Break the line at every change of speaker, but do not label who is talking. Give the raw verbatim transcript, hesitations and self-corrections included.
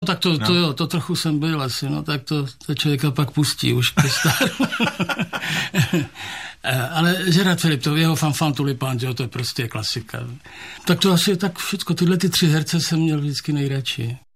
tak to, no. to jo, to trochu jsem byl asi, no tak to, to člověka pak pustí už ke staru. Ale Gerard Philippe, to jeho Fanfan Tulipán, jo, to je prostě klasika. Tak to asi tak všecko, tyhle ty tři herce jsem měl vždycky nejradši.